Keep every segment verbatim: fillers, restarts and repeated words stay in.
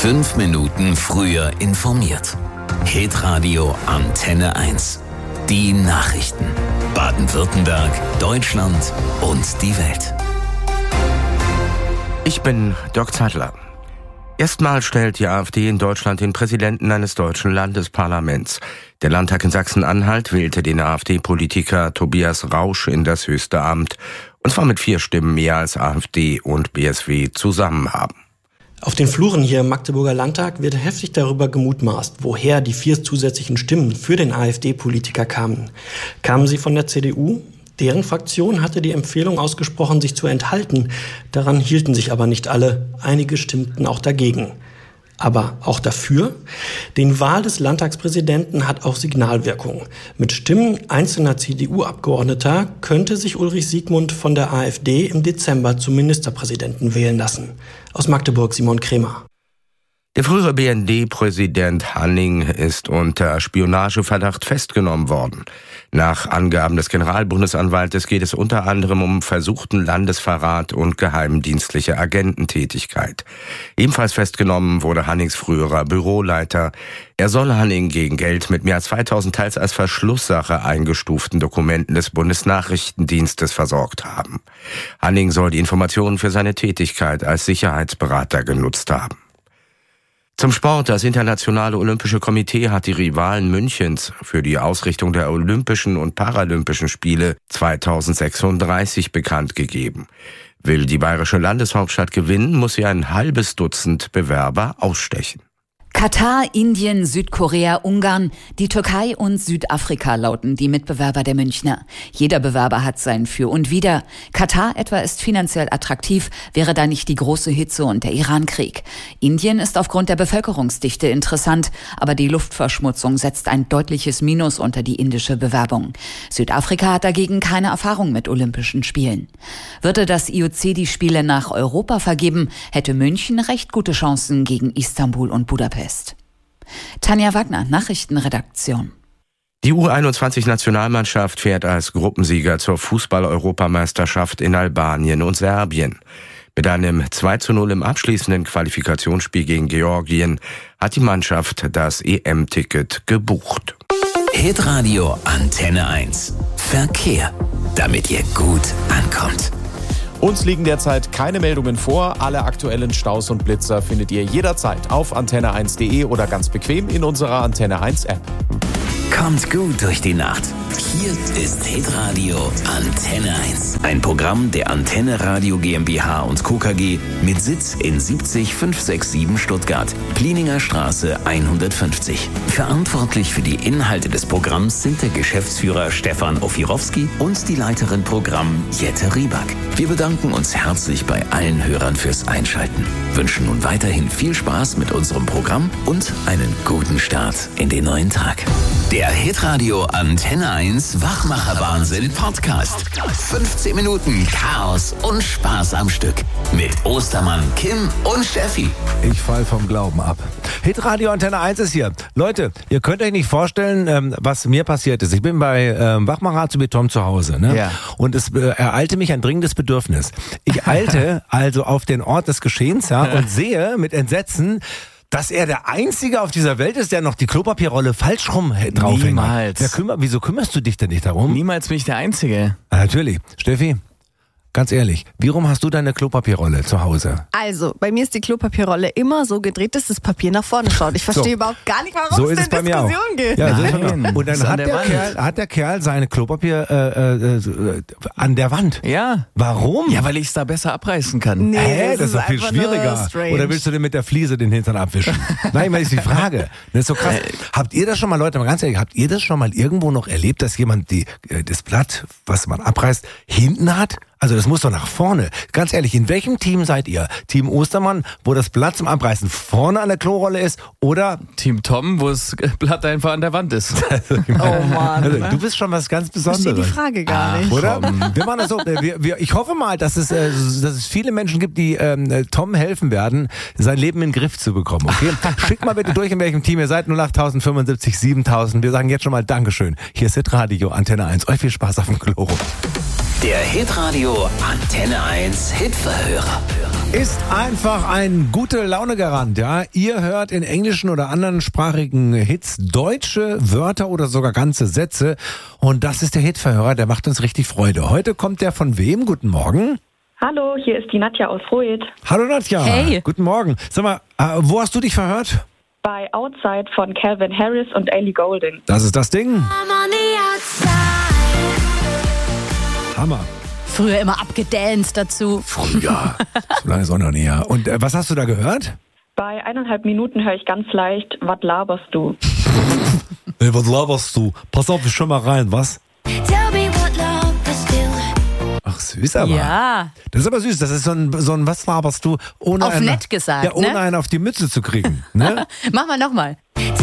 Fünf Minuten früher informiert. Hitradio Antenne eins. Die Nachrichten. Baden-Württemberg, Deutschland und die Welt. Ich bin Dirk Zeitler. Erstmal stellt die AfD in Deutschland den Präsidenten eines deutschen Landesparlaments. Der Landtag in Sachsen-Anhalt wählte den AfD-Politiker Tobias Rausch in das höchste Amt. Und zwar mit vier Stimmen mehr als AfD und B S W zusammen haben. Auf den Fluren hier im Magdeburger Landtag wird heftig darüber gemutmaßt, woher die vier zusätzlichen Stimmen für den AfD-Politiker kamen. Kamen sie von der C D U? Deren Fraktion hatte die Empfehlung ausgesprochen, sich zu enthalten. Daran hielten sich aber nicht alle. Einige stimmten auch dagegen. Aber auch dafür? Die Wahl des Landtagspräsidenten hat auch Signalwirkung. Mit Stimmen einzelner C D U-Abgeordneter könnte sich Ulrich Siegmund von der AfD im Dezember zum Ministerpräsidenten wählen lassen. Aus Magdeburg Simon Kremer. Der frühere B N D-Präsident Hanning ist unter Spionageverdacht festgenommen worden. Nach Angaben des Generalbundesanwaltes geht es unter anderem um versuchten Landesverrat und geheimdienstliche Agententätigkeit. Ebenfalls festgenommen wurde Hannings früherer Büroleiter. Er soll Hanning gegen Geld mit mehr als zweitausend teils als Verschlusssache eingestuften Dokumenten des Bundesnachrichtendienstes versorgt haben. Hanning soll die Informationen für seine Tätigkeit als Sicherheitsberater genutzt haben. Zum Sport. Das Internationale Olympische Komitee hat die Rivalen Münchens für die Ausrichtung der Olympischen und Paralympischen Spiele zweitausendsechsunddreißig bekannt gegeben. Will die bayerische Landeshauptstadt gewinnen, muss sie ein halbes Dutzend Bewerber ausstechen. Katar, Indien, Südkorea, Ungarn, die Türkei und Südafrika lauten die Mitbewerber der Münchner. Jeder Bewerber hat sein Für und Wider. Katar etwa ist finanziell attraktiv, wäre da nicht die große Hitze und der Irankrieg. Indien ist aufgrund der Bevölkerungsdichte interessant, aber die Luftverschmutzung setzt ein deutliches Minus unter die indische Bewerbung. Südafrika hat dagegen keine Erfahrung mit Olympischen Spielen. Würde das I O C die Spiele nach Europa vergeben, hätte München recht gute Chancen gegen Istanbul und Budapest. Tanja Wagner, Nachrichtenredaktion. Die U einundzwanzig-Nationalmannschaft fährt als Gruppensieger zur Fußball-Europameisterschaft in Albanien und Serbien. Mit einem zwei zu null im abschließenden Qualifikationsspiel gegen Georgien hat die Mannschaft das E M-Ticket gebucht. Hitradio Antenne eins. Verkehr, damit ihr gut ankommt. Uns liegen derzeit keine Meldungen vor. Alle aktuellen Staus und Blitzer findet ihr jederzeit auf antenne eins punkt de oder ganz bequem in unserer Antenne eins App. Kommt gut durch die Nacht. Hier ist Hitradio Antenne eins. Ein Programm der Antenne Radio GmbH und Co. K G mit Sitz in siebzig fünfhundertsiebenundsiebzig Stuttgart, Plininger Straße hundertfünfzig. Verantwortlich für die Inhalte des Programms sind der Geschäftsführer Stefan Ofirowski und die Leiterin Programm Jette Rieback. Wir bedanken uns herzlich bei allen Hörern fürs Einschalten, wünschen nun weiterhin viel Spaß mit unserem Programm und einen guten Start in den neuen Tag. Der Hitradio Antenne eins Wachmacher-Wahnsinn Podcast. fünfzehn Minuten Chaos und Spaß am Stück. Mit Ostermann, Kim und Steffi. Ich fall vom Glauben ab. Hitradio Antenne eins ist hier. Leute, ihr könnt euch nicht vorstellen, ähm, was mir passiert ist. Ich bin bei ähm, Wachmacher zu Tom zu Hause. Ne? Ja. Und es äh, ereilte mich ein dringendes Bedürfnis. Ich eilte also auf den Ort des Geschehens, ja, und sehe mit Entsetzen, dass er der Einzige auf dieser Welt ist, der noch die Klopapierrolle falsch rum draufhängt. Niemals. Ja, kümmer, wieso kümmerst du dich denn nicht darum? Niemals bin ich der Einzige. Ah, natürlich. Steffi, ganz ehrlich, wie rum hast du deine Klopapierrolle zu Hause? Also, bei mir ist die Klopapierrolle immer so gedreht, dass das Papier nach vorne schaut. Ich verstehe so. überhaupt gar nicht, warum so es denn Diskussion geht. Ja, so Nein, und dann hat der, der Kerl, hat der Kerl seine Klopapier äh, äh, an der Wand. Ja. Warum? Ja, weil ich es da besser abreißen kann. Nee, Hä, das, das ist doch viel schwieriger. Oder willst du denn mit der Fliese den Hintern abwischen? Nein, das ist die Frage. Das ist so krass. Habt ihr das schon mal, Leute, mal ganz ehrlich, habt ihr das schon mal irgendwo noch erlebt, dass jemand die, das Blatt, was man abreißt, hinten hat? Also das muss doch nach vorne. Ganz ehrlich, in welchem Team seid ihr? Team Ostermann, wo das Blatt zum Abreißen vorne an der Klorolle ist, oder Team Tom, wo das Blatt einfach an der Wand ist. Oh Mann. Also, du bist schon was ganz Besonderes. Ich verstehe die Frage gar nicht. Oder? Wir machen das so. Wir, wir, ich hoffe mal, dass es, äh, dass es viele Menschen gibt, die ähm, Tom helfen werden, sein Leben in den Griff zu bekommen. Okay? Schickt mal bitte durch, in welchem Team ihr seid. null acht fünfundsiebzig siebentausend. Wir sagen jetzt schon mal Dankeschön. Hier ist Hitradio Antenne eins. Euch viel Spaß auf dem Klo. Der Hitradio Antenne eins Hitverhörer. Ist einfach ein gute Laune-Garant, ja. Ihr hört in englischen oder anderen sprachigen Hits deutsche Wörter oder sogar ganze Sätze. Und das ist der Hitverhörer, der macht uns richtig Freude. Heute kommt der von wem? Guten Morgen. Hallo, hier ist die Nadja aus Ruid. Hallo Nadja. Hey. Guten Morgen. Sag mal, wo hast du dich verhört? Bei Outside von Calvin Harris und Ellie Goulding. Das ist das Ding. Hammer. Früher immer abgedanced dazu. Früher. So lange ist auch noch nicht her. Und äh, was hast du da gehört? Bei eineinhalb Minuten höre ich ganz leicht, was laberst du? Hey, was laberst du? Pass auf, ich schau mal rein, was? Ach, süß aber. Ja. Das ist aber süß. Das ist so ein, so ein was laberst du? Ohne Auf einen, nett gesagt, ja, ohne ne? einen auf die Mütze zu kriegen. Ne? Mach mal nochmal.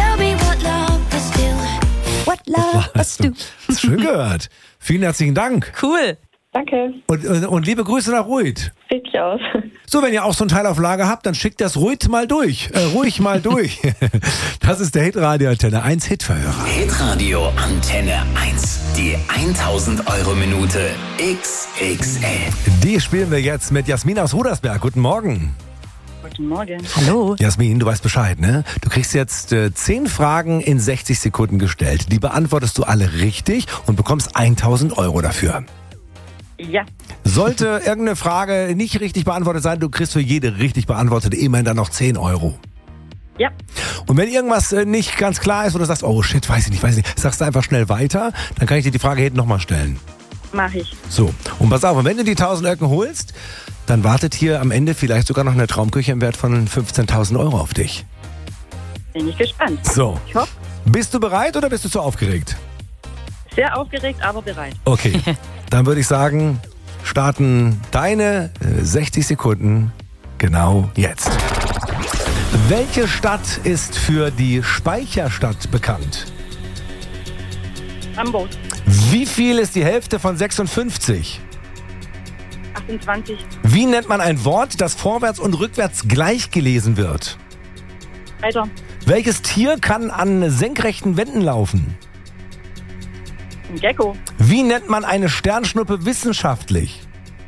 What love hast du? Das ist schön gehört. Vielen herzlichen Dank. Cool. Danke. Und, und, und liebe Grüße nach Ruid. Richtig aus. So, wenn ihr auch so ein Teil auf Lager habt, dann schickt das ruhig mal durch. Äh, ruhig mal durch. Das ist der Hitradio Antenne eins Hitverhörer. Hitradio Antenne eins. Die tausend Euro Minute X X L. Die spielen wir jetzt mit Jasmin aus Rudersberg. Guten Morgen. Guten Morgen. Hallo. Jasmin, du weißt Bescheid, ne? Du kriegst jetzt äh, zehn Fragen in sechzig Sekunden gestellt. Die beantwortest du alle richtig und bekommst tausend Euro dafür. Ja. Sollte irgendeine Frage nicht richtig beantwortet sein, du kriegst für jede richtig beantwortete immerhin dann noch zehn Euro. Ja. Und wenn irgendwas äh, nicht ganz klar ist oder du sagst, oh shit, weiß ich nicht, weiß ich nicht, sagst du einfach schnell weiter, dann kann ich dir die Frage hinten nochmal stellen. Mach ich. So, und pass auf, und wenn du die tausend Öcken holst, dann wartet hier am Ende vielleicht sogar noch eine Traumküche im Wert von fünfzehntausend Euro auf dich. Bin ich gespannt. So, Ich hoffe, bist du bereit oder bist du zu aufgeregt? sehr aufgeregt, aber bereit. Okay, dann würde ich sagen, starten deine äh, sechzig Sekunden genau jetzt. Welche Stadt ist für die Speicherstadt bekannt? Hamburg. Wie viel ist die Hälfte von sechsundfünfzig? achtundzwanzig. Wie nennt man ein Wort, das vorwärts und rückwärts gleich gelesen wird? Weiter. Welches Tier kann an senkrechten Wänden laufen? Ein Gecko. Wie nennt man eine Sternschnuppe wissenschaftlich?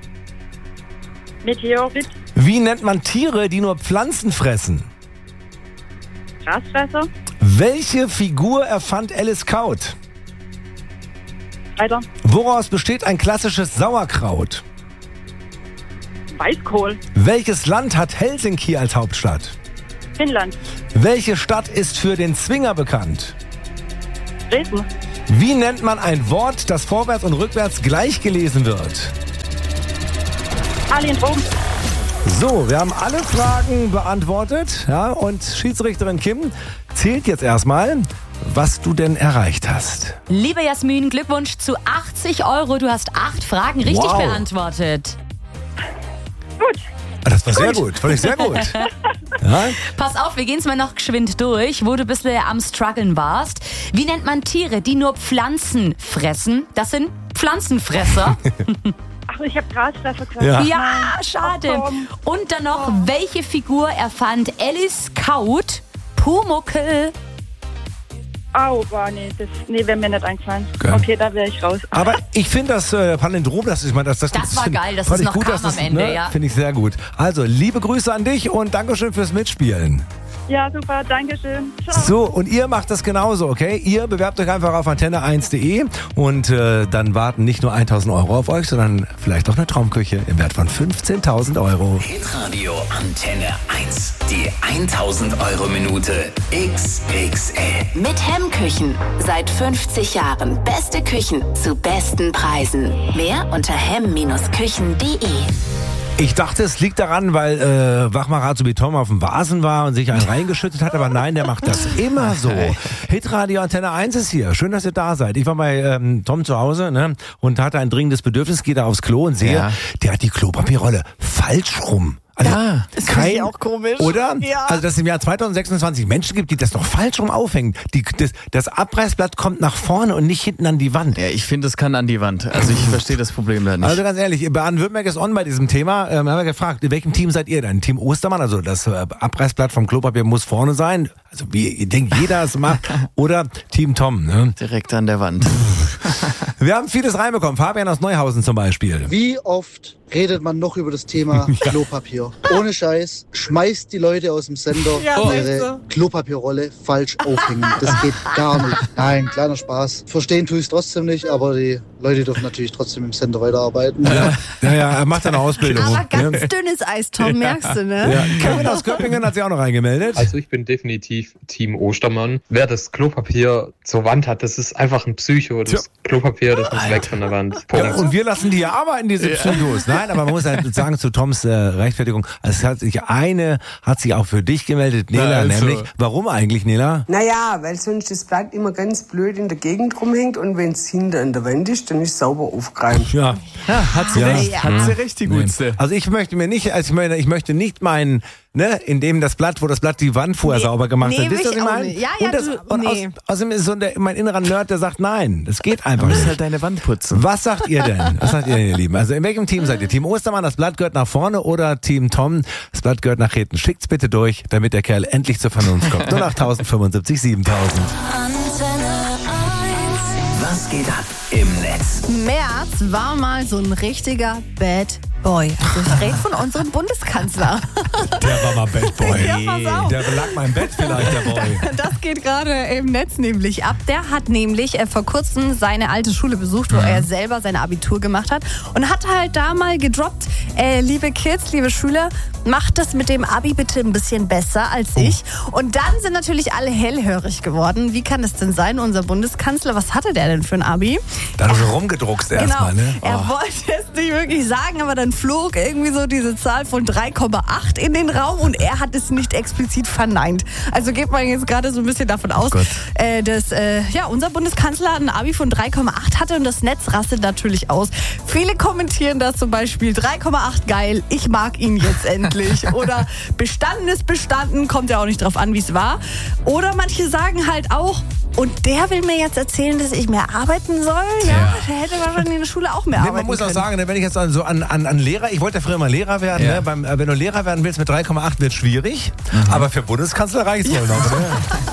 Meteorit. Wie nennt man Tiere, die nur Pflanzen fressen? Grasfresser. Welche Figur erfand Alice Kaut? Weiter. Woraus besteht ein klassisches Sauerkraut? Weißkohl. Welches Land hat Helsinki als Hauptstadt? Finnland. Welche Stadt ist für den Zwinger bekannt? Dresden. Wie nennt man ein Wort, das vorwärts und rückwärts gleich gelesen wird? Palindrom. So, wir haben alle Fragen beantwortet, ja, und Schiedsrichterin Kim zählt jetzt erstmal, was du denn erreicht hast. Liebe Jasmin, Glückwunsch zu achtzig Euro. Du hast acht Fragen richtig Wow. beantwortet. Gut. Ah, das war sehr gut, fand ich sehr gut. Ja? Pass auf, wir gehen es mal noch geschwind durch, wo du bisher am Struggeln warst. Wie nennt man Tiere, die nur Pflanzen fressen? Das sind Pflanzenfresser. Ach, ich habe Grasfresser gesagt. Ja. Ja, schade. Und dann noch, welche Figur erfand Alice Kaut? Pumuckl. Au, boah, nee, das nee, wäre mir nicht eingefallen. Okay. Okay, da wäre ich raus. Aber ich finde das äh, Palindrom, das ist, ich meine, das, das, Das war find- geil, dass fand es ich noch gut, kam dass das, am Ende, ne, ja. finde ich sehr gut. Also, liebe Grüße an dich und Dankeschön fürs Mitspielen. Ja, super, danke schön. Ciao. So, und ihr macht das genauso, okay? Ihr bewerbt euch einfach auf antenne eins punkt de und äh, dann warten nicht nur tausend Euro auf euch, sondern vielleicht auch eine Traumküche im Wert von fünfzehntausend Euro. Hitradio Antenne eins. Die tausend Euro Minute X X L. Mit Hemmküchen. Seit fünfzig Jahren beste Küchen zu besten Preisen. Mehr unter hemm Küchen punkt de. Ich dachte, es liegt daran, weil äh, Wachmacher wie Tom auf dem Vasen war und sich einen reingeschüttet hat, aber nein, der macht das immer so. Hitradio Antenne eins ist hier. Schön, dass ihr da seid. Ich war bei ähm, Tom zu Hause, ne, und hatte ein dringendes Bedürfnis, gehe da aufs Klo und sehe, Ja. der hat die Klopapierrolle falsch rum. Also Ja, das kein, finde ich auch komisch. Oder? Ja. Also, dass es im Jahr zweitausendsechsundzwanzig Menschen gibt, die das noch falsch rum aufhängen. Die, das, das Abreißblatt kommt nach vorne und nicht hinten an die Wand. Ja, ich finde, es kann an die Wand. Also ich verstehe das Problem da nicht. Also ganz ehrlich, Baden-Württemberg ist on bei diesem Thema. Ähm, haben wir gefragt, in welchem Team seid ihr denn? Team Ostermann, also das äh, Abreißblatt vom Klopapier muss vorne sein. Also wie ihr denkt, jeder es macht. Oder Team Tom, ne? Direkt an der Wand. Wir haben vieles reinbekommen. Fabian aus Neuhausen zum Beispiel. Wie oft redet man noch über das Thema ja. Klopapier? Ohne Scheiß, schmeißt die Leute aus dem Sender ja, ihre so. Klopapierrolle falsch aufhängen. Das geht gar nicht. Nein, kleiner Spaß. Verstehen tue ich es trotzdem nicht, aber die Leute dürfen natürlich trotzdem im Sender weiterarbeiten. Ja, ja, ja er macht eine Ausbildung. Aber ganz dünnes Eis, Tom, merkst du, ne? Ja. Kevin aus Köppingen hat sich auch noch reingemeldet. Also ich bin definitiv Team Ostermann. Wer das Klopapier zur Wand hat, das ist einfach ein Psycho. Das ja. Klopapier, das muss Alter. weg von der Wand. Ja, und wir lassen die ja arbeiten, diese Psychos. Nein, aber man muss halt sagen, zu Toms äh, Rechtfertigung, also es hat sich eine, hat sich auch für dich gemeldet, Nela, also. nämlich. Warum eigentlich, Nela? Naja, weil sonst das Blatt immer ganz blöd in der Gegend rumhängt und wenn es hinter in der Wand ist, dann ist es sauber aufgeräumt. Ja, ja hat sie ja. recht, ja. hat sie recht, die Gutste. Also ich möchte mir nicht, also ich meine, ich möchte nicht meinen, ne, in dem das Blatt, wo das Blatt die Wand vorher nee, sauber gemacht nee, hat. Wisst ihr, was ich meine? Ja, ja, und das, du, und nee. aus, außerdem ist so der, mein innerer Nerd, der sagt, nein, das geht einfach nicht. Du nicht. musst halt deine Wand putzen. Was sagt ihr denn? Was sagt ihr denn, ihr Lieben? Also in welchem Team seid ihr? Team Ostermann, das Blatt gehört nach vorne oder Team Tom, das Blatt gehört nach hinten? Schickt's bitte durch, damit der Kerl endlich zur Vernunft kommt. null acht fünfundsiebzig siebentausend. Was geht ab im Netz? Merz war mal so ein richtiger Bad Boy. Also ich rede von unserem Bundeskanzler. Der war mal Bad Boy. Ja, pass auf. Der lag mal im Bett vielleicht, der Boy. Das geht gerade im Netz nämlich ab. Der hat nämlich äh, vor kurzem seine alte Schule besucht, wo mhm. er selber sein Abitur gemacht hat und hat halt da mal gedroppt, äh, liebe Kids, liebe Schüler, macht das mit dem Abi bitte ein bisschen besser als oh. ich. Und dann sind natürlich alle hellhörig geworden. Wie kann das denn sein, unser Bundeskanzler? Was hatte der denn für ein Abi? Da hast du rumgedruckst erstmal, genau. ne? Oh. Er wollte es nicht wirklich sagen, aber dann flog irgendwie so diese Zahl von drei Komma acht in den Raum und er hat es nicht explizit verneint. Also geht man jetzt gerade so ein bisschen davon aus, oh äh, dass äh, ja, unser Bundeskanzler ein Abi von drei Komma acht hatte und das Netz rastet natürlich aus. Viele kommentieren das zum Beispiel, drei Komma acht geil, ich mag ihn jetzt endlich. Oder bestanden ist bestanden, kommt ja auch nicht drauf an, wie es war. Oder manche sagen halt auch, und der will mir jetzt erzählen, dass ich mehr arbeiten soll? Ja, ja. Der hätte wahrscheinlich in der Schule auch mehr nee, arbeiten Man muss können. auch sagen, wenn ich jetzt so an, an, an Lehrer, ich wollte ja früher mal Lehrer werden, ja. ne? Beim, wenn du Lehrer werden willst mit drei Komma acht wird schwierig, mhm. aber für Bundeskanzler reicht es ja. wohl noch. Ne?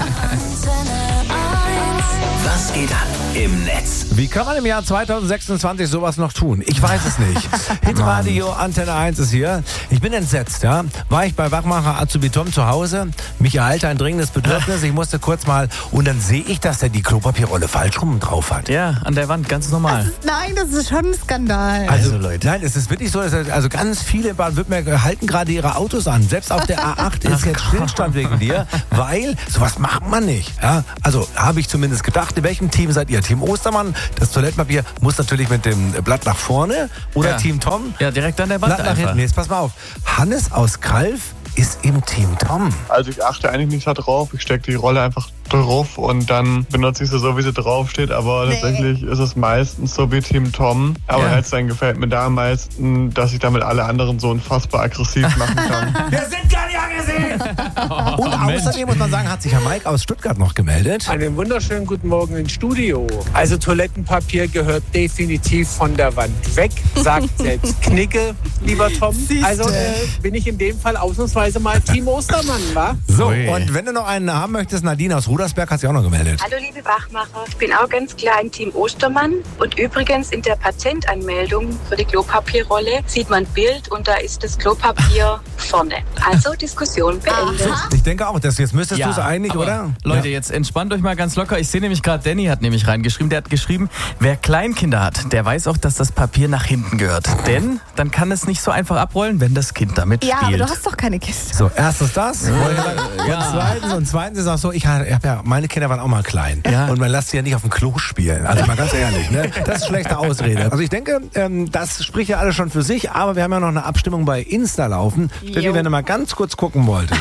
Was geht ab im Netz? Wie kann man im Jahr zweitausendsechsundzwanzig sowas noch tun? Ich weiß es nicht. Hitradio Antenne eins ist hier. Ich bin entsetzt, ja. War ich bei Wachmacher Azubi Tom zu Hause, mich ereilte ein dringendes Bedürfnis, ich musste kurz mal, und dann sehe ich, dass der die Klopapierrolle falsch rum drauf hat. Ja, an der Wand, ganz normal. Das ist, nein, das ist schon ein Skandal. Also, also Leute, nein, es ist wirklich so, dass also ganz viele in Baden-Württemberg halten gerade ihre Autos an. Selbst auf der A acht ist jetzt Stillstand wegen dir, weil sowas macht man nicht. Ja? Also habe ich zumindest gedacht. In welchem Team seid ihr? Team Ostermann, das Toilettenpapier muss natürlich mit dem Blatt nach vorne oder ja. Team Tom? Ja, direkt an der Wand Blatt nach hinten. Jetzt pass mal auf. Hannes aus Kalf ist im Team Tom. Also ich achte eigentlich nicht darauf. Ich stecke die Rolle einfach drauf und dann benutze ich sie so, wie sie draufsteht. Aber nee. tatsächlich ist es meistens so wie Team Tom. Aber ja. jetzt dann gefällt mir da am meisten, dass ich damit alle anderen so unfassbar aggressiv machen kann. Wir sind gar nicht aggressiv! Und oh, außerdem muss man sagen, hat sich Herr Mike aus Stuttgart noch gemeldet. Einen wunderschönen guten Morgen ins Studio. Also Toilettenpapier gehört definitiv von der Wand weg, sagt selbst Knicke, lieber Tom. Also äh, bin ich in dem Fall ausnahmsweise mal Team Ostermann, wa? So, und wenn du noch einen haben möchtest, Nadine aus Rudersberg hat sich auch noch gemeldet. Hallo liebe Wachmacher, ich bin auch ganz klar im Team Ostermann und übrigens in der Patentanmeldung für die Klopapierrolle sieht man ein Bild und da ist das Klopapier vorne. Also Diskussion beendet. Ich denke auch, das, jetzt müsstest ja, du es eigentlich, oder? Leute, ja. jetzt entspannt euch mal ganz locker. Ich sehe nämlich gerade, Danny hat nämlich reingeschrieben, der hat geschrieben, wer Kleinkinder hat, der weiß auch, dass das Papier nach hinten gehört. Denn dann kann es nicht so einfach abrollen, wenn das Kind damit ja, spielt. Ja, aber du hast doch keine Kiste. So, erstens das. Ja. Und zweitens, und zweitens ist auch so, ich habe ja, meine Kinder waren auch mal klein. Ja. Und man lässt sie ja nicht auf dem Klo spielen. Also mal ganz ehrlich, ne? Das ist schlechte Ausrede. Also ich denke, ähm, das spricht ja alles schon für sich, aber wir haben ja noch eine Abstimmung bei Insta laufen. Steffi, wenn du mal ganz kurz gucken wolltest.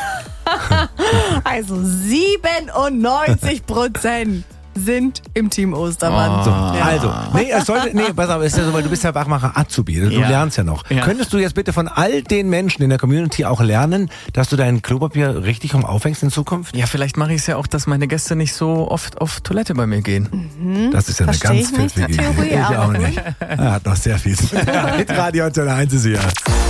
Also siebenundneunzig Prozent sind im Team Ostermann. Oh. So, ja. Also, nee, es sollte, nee, pass auf, ist ja so, weil du bist ja Wachmacher Azubi, du ja. lernst ja noch. Ja. Könntest du jetzt bitte von all den Menschen in der Community auch lernen, dass du dein Klopapier richtig rum aufhängst in Zukunft? Ja, vielleicht mache ich es ja auch, dass meine Gäste nicht so oft auf Toilette bei mir gehen. Mhm. Das ist ja Versteh eine ganz pfiffige Idee. Ich auch nicht. Er hat noch sehr viel. Hitradio Antenne eins ist hier.